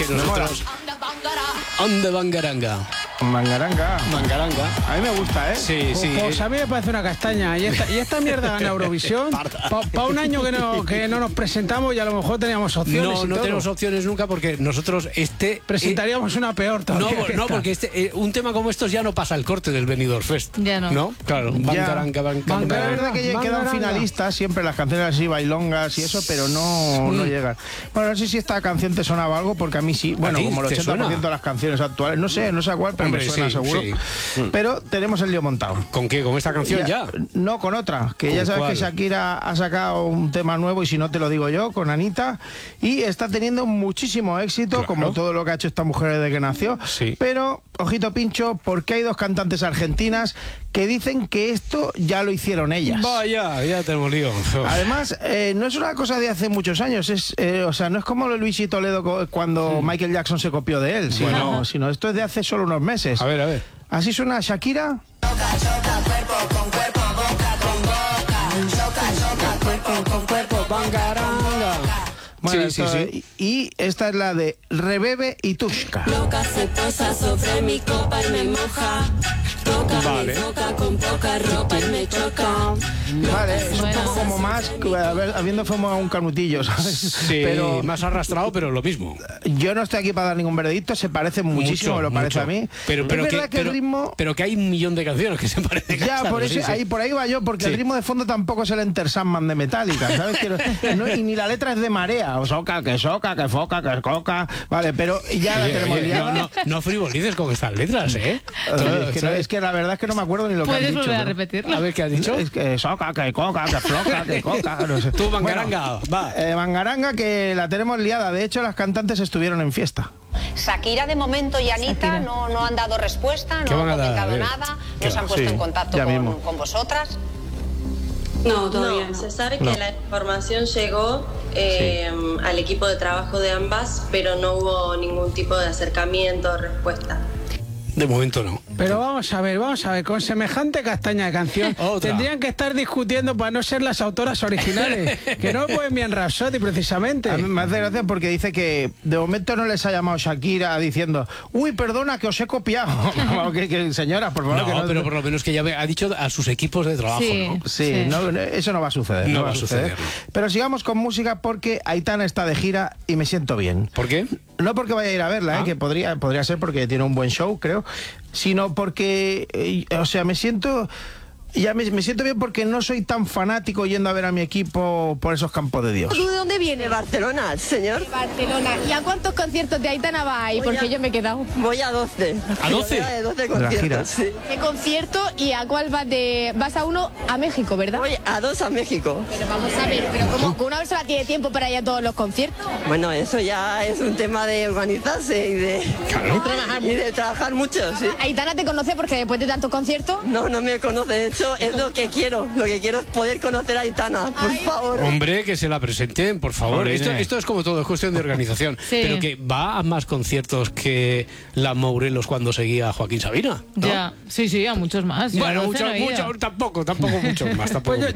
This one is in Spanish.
que nosotros... Ande Bangaranga. Mangaranga. Mangaranga. A mí me gusta, ¿eh? Sí, sí. Pues a mí me parece una castaña. Y esta mierda gana Eurovisión. Para un año que no nos presentamos y a lo mejor teníamos opciones. No tenemos opciones nunca porque nosotros presentaríamos una peor todavía. No, porque un tema como estos ya no pasa el corte del Benidorm Fest. Ya no. ¿No? Claro. Bangaranga. La verdad que quedan finalistas siempre las canciones así bailongas y eso, pero no llegan. Bueno, no sé si esta canción te sonaba algo, porque a mí sí. Bueno, como el 80% de las canciones actuales. No sé a cuál, pero me suena seguro. Sí. Pero tenemos el lío montado. ¿Con qué? ¿Con esta canción ya? No, con otra. Que ya sabes que Shakira ha sacado un tema nuevo, y si no te lo digo yo, con Anita. Y está teniendo muchísimo éxito, como todo lo que ha hecho esta mujer desde que nació. Sí. Pero, ojito pincho, porque hay dos cantantes argentinas que dicen que esto ya lo hicieron ellas. Vaya, ya tenemos lío. Además, no es una cosa de hace muchos años, o sea, no es como lo de Luis y Toledo cuando Michael Jackson se copió de él, sino esto es de hace solo unos meses. A ver. Así suena Shakira. Choca, cuerpo con cuerpo, boca con boca. Choca, cuerpo con cuerpo, bangaranga. Bueno, sí. Y esta es la de Rebebe y Tushka. Loca se posa sobre mi copa y me moja. Toca mi boca con poca ropa y me choca. Vale, es un poco como más, habiendo fumado un canutillo, ¿sabes? Sí, pero más arrastrado, pero lo mismo. Yo no estoy aquí para dar ningún veredicto, se parece muchísimo, me lo parece a mí. Pero el ritmo... Pero que hay un millón de canciones que se parecen. Ya, por eso, por ahí va yo, porque el ritmo de fondo tampoco es el Enter Sandman de Metallica, ¿sabes? Y ni la letra es de marea, o soca, que foca, que coca, vale, pero ya la tenemos liada. No frivolices con estas letras, ¿eh? Es que la verdad es que no me acuerdo ni lo que has dicho. ¿Puedes volver a repetirlo? A ver, ¿qué has dicho? Es que soca, que coca, que floca, que coca, no sé. Tú, Bangaranga, va. Bangaranga, que la tenemos liada. De hecho, las cantantes estuvieron en fiesta. Shakira de momento y Anita no han dado respuesta, no han comunicado nada, no se han puesto en contacto con vosotras. No, todavía no. Se sabe que la información llegó al equipo de trabajo de ambas, pero no hubo ningún tipo de acercamiento o respuesta. De momento no. Pero vamos a ver, con semejante castaña de canción tendrían que estar discutiendo para no ser las autoras originales, que no pueden bien Rhapsody precisamente. A mí me hace gracia porque dice que de momento no les ha llamado Shakira diciendo, uy, perdona que os he copiado. Señora, por favor. No, pero por lo menos que ya ha dicho a sus equipos de trabajo, ¿no? Sí. No, eso no va a suceder. No va a suceder. Pero sigamos con música, porque Aitana está de gira y me siento bien. ¿Por qué? No porque vaya a ir a verla, que podría ser porque tiene un buen show, creo, sino porque, me siento bien porque no soy tan fanático yendo a ver a mi equipo por esos campos de Dios. ¿Tú de dónde viene? De Barcelona, señor. De Barcelona. ¿Y a cuántos conciertos de Aitana va ahí? Porque yo me he quedado. Voy a 12. ¿A 12? De 12 conciertos, sí. ¿Qué concierto y a cuál vas vas a uno a México, verdad? Voy a 2 a México. Pero vamos a ver, ¿cómo una persona tiene tiempo para ir a todos los conciertos? Bueno, eso ya es un tema de organizarse y de trabajar mucho, sí. ¿Aitana te conoce porque después de tantos conciertos? No me conoce, de hecho es lo que quiero es poder conocer a Aitana, por favor. Hombre, que se la presenten, por favor. Esto es como todo, es cuestión de organización. Pero que va a más conciertos que la Morelos cuando seguía a Joaquín Sabina, ¿no? Ya, sí, a muchos más. Bueno, tampoco muchos más.